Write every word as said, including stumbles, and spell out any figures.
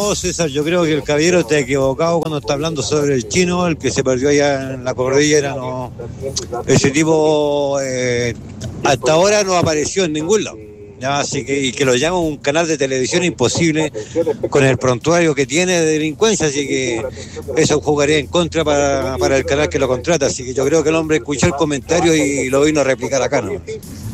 No, César, yo creo que el caballero está equivocado cuando está hablando sobre el chino, el que se perdió allá en la cordillera. No, ese tipo eh, hasta ahora no apareció en ningún lado. Ya, así que, y que lo llama un canal de televisión imposible con el prontuario que tiene de delincuencia, así que eso jugaría en contra para, para el canal que lo contrata. Así que yo creo que el hombre escuchó el comentario y lo vino a replicar acá, ¿no?